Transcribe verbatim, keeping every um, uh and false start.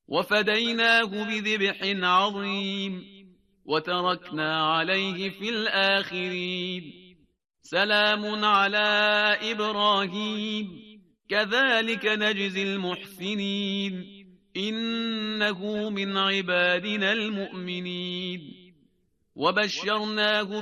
وفديناه بذبح عظيم وتركنا عليه في الآخرين سلام على إبراهيم كذلك نجزي المحسنين إنه من عبادنا المؤمنين وبشرناه